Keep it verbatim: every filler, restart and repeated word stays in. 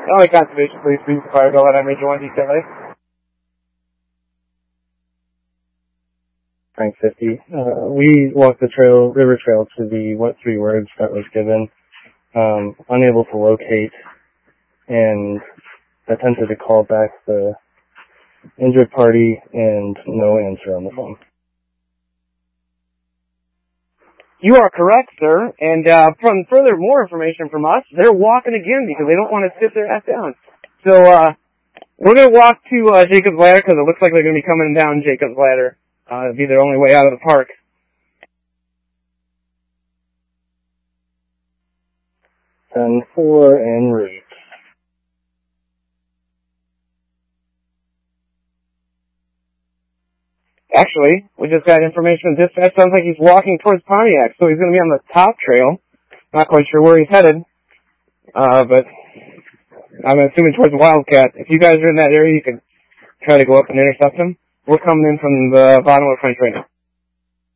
L A Conservation Police, please fire, go ahead, I'm Major one, detail A. Frank fifty. Uh, we walked the trail, river trail to the what three words that was given. Um, unable to locate and attempted to call back the injured party and no answer on the phone. You are correct, sir. And uh, from further more information from us, they're walking again because they don't want to sit their ass down. So uh, we're going to walk to uh, Jacob's Ladder because it looks like they're going to be coming down Jacob's Ladder. Uh, it'll be their only way out of the park. ten four en route. Actually, we just got information that dispatch sounds like he's walking towards Pontiac, so he's going to be on the top trail. Not quite sure where he's headed, uh, but I'm assuming towards Wildcat. If you guys are in that area, you can try to go up and intercept him. We're coming in from the bottom of the French right now.